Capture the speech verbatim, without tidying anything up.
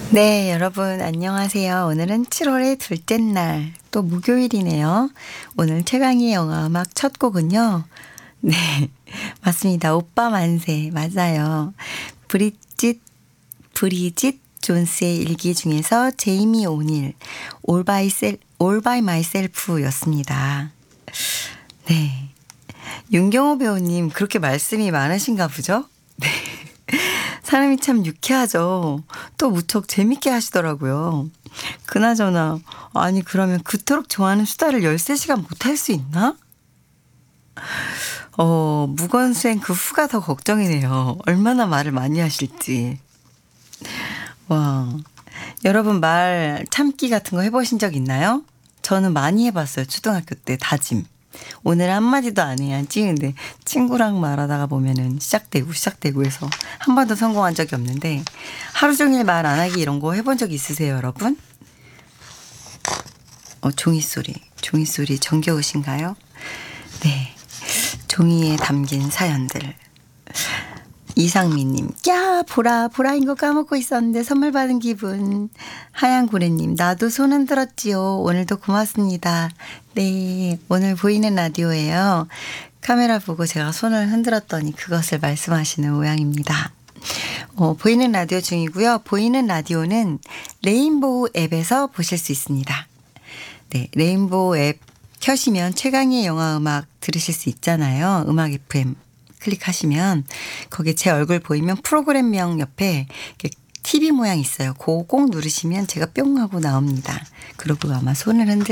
네, 여러분 안녕하세요. 오늘은 칠월의 둘째 날, 또 목요일이네요. 오늘 최강희의 영화음악 첫 곡은요. 네, 맞습니다. 오빠 만세, 맞아요. 브리짓, 브리짓 존스의 일기 중에서 제이미 오닐, All by, Self, All by Myself였습니다. 네, 윤경호 배우님 그렇게 말씀이 많으신가 보죠? 네. 사람이 참 유쾌하죠. 또 무척 재밌게 하시더라고요. 그나저나 아니 그러면 그토록 좋아하는 수다를 열세 시간 못할 수 있나? 어, 무건수행 그 후가 더 걱정이네요. 얼마나 말을 많이 하실지. 와, 여러분 말 참기 같은 거 해보신 적 있나요? 저는 많이 해봤어요. 초등학교 때 다짐. 오늘 한마디도 안 해야지. 근데 친구랑 말하다가 보면은 시작되고 시작되고 해서 한 번도 성공한 적이 없는데, 하루 종일 말 안 하기 이런 거 해본 적 있으세요, 여러분? 어, 종이 소리. 종이 소리 정겨우신가요? 네. 종이에 담긴 사연들. 이상미님, 야, 보라, 보라인 거 까먹고 있었는데 선물 받은 기분. 하얀고래님, 나도 손 흔들었지요. 오늘도 고맙습니다. 네, 오늘 보이는 라디오예요. 카메라 보고 제가 손을 흔들었더니 그것을 말씀하시는 모양입니다. 어, 보이는 라디오 중이고요. 보이는 라디오는 레인보우 앱에서 보실 수 있습니다. 네, 레인보우 앱 켜시면 최강희의 영화음악 들으실 수 있잖아요. 음악 에프엠. 클릭하시면 거기에 제 얼굴 보이면 프로그램명 옆에 티비 모양 있어요. 그거 꼭 누르시면 제가 뿅 하고 나옵니다. 그리고 아마 손을 흔들